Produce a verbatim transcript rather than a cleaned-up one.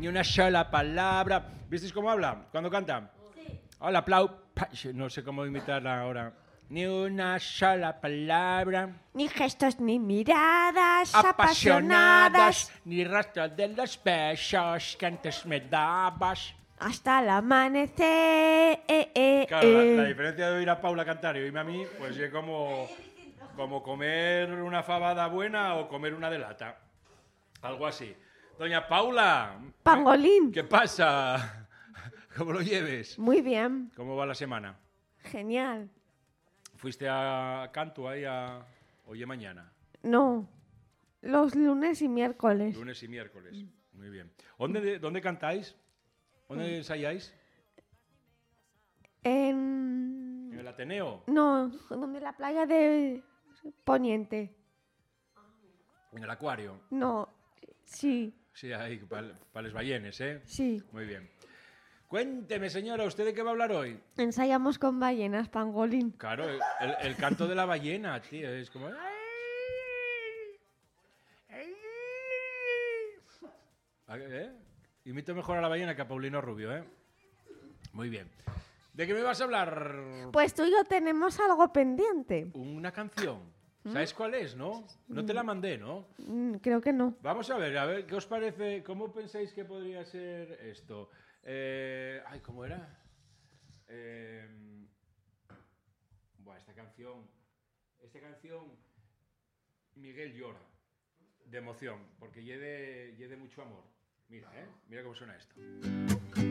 ni una sola palabra. ¿Visteis cómo habla cuando canta? Sí. Hola, Plau. No sé cómo imitarla ahora. Ni una sola palabra. Ni gestos ni miradas apasionadas, apasionadas. Ni rastro de los besos que antes me dabas. Hasta el amanecer. Eh, eh, Claro, eh. la, la diferencia de oír a Paula cantar y oírme a mí, pues es como, como comer una fabada buena o comer una de lata. Algo así. Doña Paula. Pangolín. ¿Qué pasa? ¿Cómo lo lleves? Muy bien. ¿Cómo va la semana? Genial. ¿Fuiste a Canto ahí a... hoy y mañana? No. Los lunes y miércoles. Lunes y miércoles. Muy bien. ¿Dónde, dónde cantáis? ¿Dónde ensayáis? En... ¿En el Ateneo? No, donde la playa de Poniente. ¿En el Acuario? No, sí. Sí, ahí, para pa los ballenes, ¿eh? Sí. Muy bien. Cuénteme, señora, ¿usted de qué va a hablar hoy? Ensayamos con ballenas, Pangolín. Claro, el, el canto de la ballena, tío, es como... ¿Eh? Imito mejor a la ballena que a Paulino Rubio, ¿eh? Muy bien. ¿De qué me vas a hablar? Pues tú y yo tenemos algo pendiente. Una canción. ¿Sabes cuál es, no? No te la mandé, ¿no? Mm, creo que no. Vamos a ver, a ver, ¿qué os parece? ¿Cómo pensáis que podría ser esto? Eh, ay, ¿cómo era? Eh, buah, esta canción... Esta canción... Miguel llora. De emoción, porque lleve, lleve mucho amor. Mira, ¿eh? Mira cómo suena esto.